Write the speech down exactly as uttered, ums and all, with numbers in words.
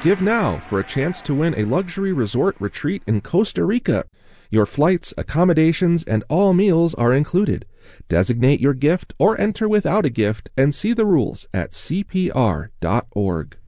Give now for a chance to win a luxury resort retreat in Costa Rica. Your flights, accommodations, and all meals are included. Designate your gift or enter without a gift and see the rules at C P R dot org.